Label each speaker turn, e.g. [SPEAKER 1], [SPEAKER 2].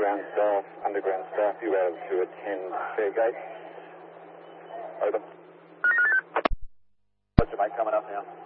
[SPEAKER 1] underground staff, you have to attend Fairgate. Over. Roger, mate, coming up now.